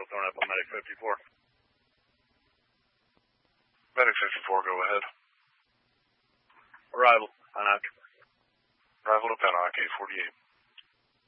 schedule thrown up on Medic 54. Medic 54, go ahead. Arrival, Anak. Arrival to Pennock, 848.